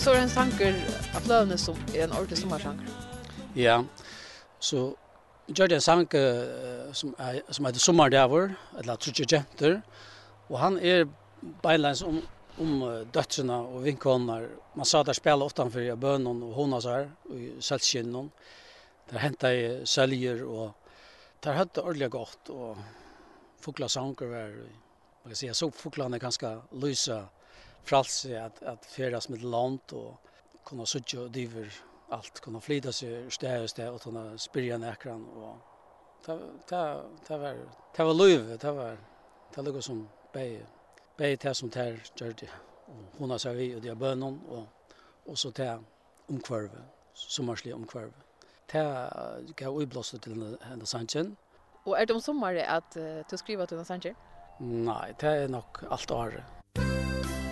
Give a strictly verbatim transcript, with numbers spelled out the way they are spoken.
så är det en sanger av Flövne som är en ordentlig sommarsanger. Ja, så gör det en sang uh, som, er, som heter Sommardävor, eller Trutje Jenter, og han er beinleins om, om uh, døtrene og vinkoner. Man sa der spela utanfor i bønnen og hona seg, i selvskinnen. Der hentet jeg søljer, og der hadde det ordentlig godt, og fugla sanger var, man kan säga, så fuglarna ganska lysa fralse att, att färdas med land och kunna sutja och driver allt, kunna flyta sig städ och städ och kunna spyrja näkran och det, det, det var det var liv, det var det var något som bäj bäj det som där gör det och hon har sig vi och de bönon och och så det omkvarve, sommarslig omkvarve. Det gav utblåst till henne sanchen. Och är det om sommar att uh, du skriver till en sanger? Nej, det är nog allt år.